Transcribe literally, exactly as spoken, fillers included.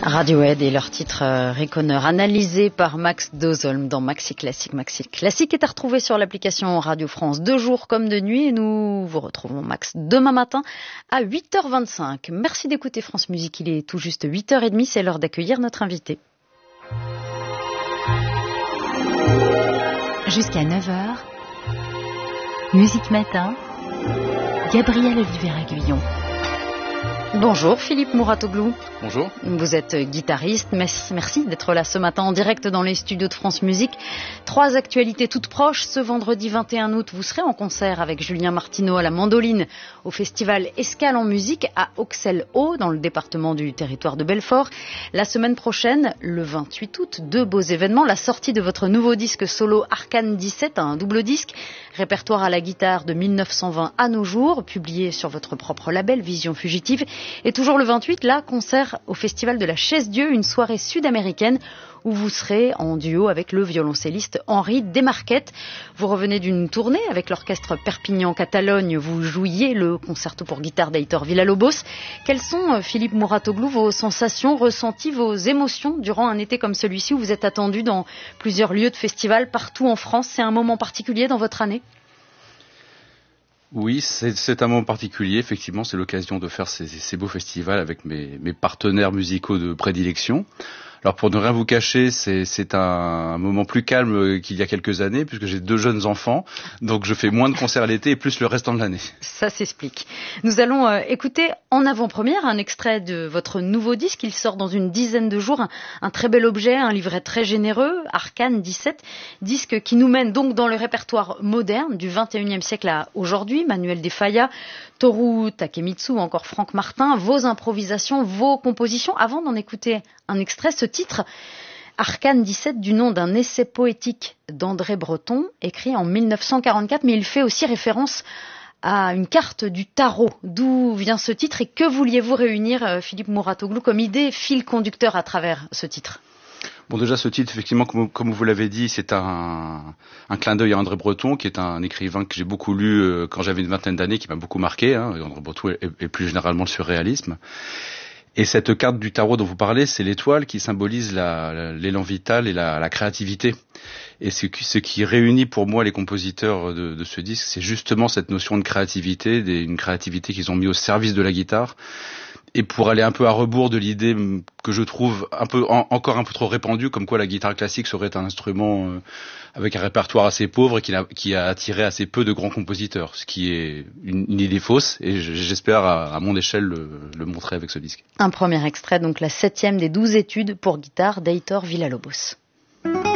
Radiohead et leur titre euh, Reconer, analysé par Max Dozholm dans Maxi Classique. Maxi Classique est à retrouver sur l'application Radio France de jour comme de nuit et nous vous retrouvons Max demain matin à huit heures vingt-cinq. Merci d'écouter France Musique, il est tout juste huit heures trente, c'est l'heure d'accueillir notre invité. Jusqu'à neuf heures, Musique Matin, Gabriel Olivier-Aguillon. Bonjour Philippe Mouratoglou. Bonjour. Vous êtes guitariste, merci d'être là ce matin en direct dans les studios de France Musique. Trois actualités toutes proches. Ce vendredi vingt et un août, vous serez en concert avec Julien Martineau à la mandoline au festival Escale en musique à Auxelles-Haut dans le département du Territoire de Belfort. La semaine prochaine, le vingt-huit août, deux beaux événements. La sortie de votre nouveau disque solo Arcane dix-sept, un double disque, répertoire à la guitare de mille neuf cent vingt à nos jours, publié sur votre propre label Vision Fugitive. Et toujours le vingt-huit, là, concert au Festival de la Chaise-Dieu, une soirée sud-américaine où vous serez en duo avec le violoncelliste Henri Desmarquettes. Vous revenez d'une tournée avec l'orchestre Perpignan-Catalogne. Vous jouiez le concerto pour guitare d'Aitor Villa-Lobos. Quelles sont, Philippe Mouratoglou, vos sensations, ressenties, vos émotions durant un été comme celui-ci où vous êtes attendu dans plusieurs lieux de festival partout en France? C'est un moment particulier dans votre année? Oui, c'est, c'est un moment particulier. Effectivement, c'est l'occasion de faire ces, ces beaux festivals avec mes, mes partenaires musicaux de prédilection. Alors pour ne rien vous cacher, c'est, c'est un moment plus calme qu'il y a quelques années puisque j'ai deux jeunes enfants, donc je fais moins de concerts l'été et plus le restant de l'année. Ça s'explique. Nous allons euh, écouter en avant-première un extrait de votre nouveau disque. Il sort dans une dizaine de jours, un, un très bel objet, un livret très généreux, Arcane dix-sept, disque qui nous mène donc dans le répertoire moderne du vingt et unième siècle à aujourd'hui. Manuel de Falla, Toru Takemitsu, encore Franck Martin, vos improvisations, vos compositions. Avant d'en écouter un extrait, ce titre, Arcane dix-sept, du nom d'un essai poétique d'André Breton, écrit en mille neuf cent quarante-quatre, mais il fait aussi référence à une carte du tarot. D'où vient ce titre et que vouliez-vous réunir, Philippe Mouratoglou, comme idée, fil conducteur à travers ce titre? Bon, déjà, ce titre, effectivement, comme, comme vous l'avez dit, c'est un, un clin d'œil à André Breton, qui est un écrivain que j'ai beaucoup lu euh, quand j'avais une vingtaine d'années, qui m'a beaucoup marqué, hein, André Breton et, et plus généralement le surréalisme. Et cette carte du tarot dont vous parlez, c'est l'étoile qui symbolise la, la, l'élan vital et la, la créativité. Et ce qui, ce qui réunit pour moi les compositeurs de, de ce disque, c'est justement cette notion de créativité, des, une créativité qu'ils ont mis au service de la guitare. Et pour aller un peu à rebours de l'idée que je trouve un peu en, encore un peu trop répandue, comme quoi la guitare classique serait un instrument euh, avec un répertoire assez pauvre et qui a, qui a attiré assez peu de grands compositeurs, ce qui est une, une idée fausse et j'espère à, à mon échelle le, le montrer avec ce disque. Un premier extrait, donc la septième des douze études pour guitare d'Aitor Villa-Lobos.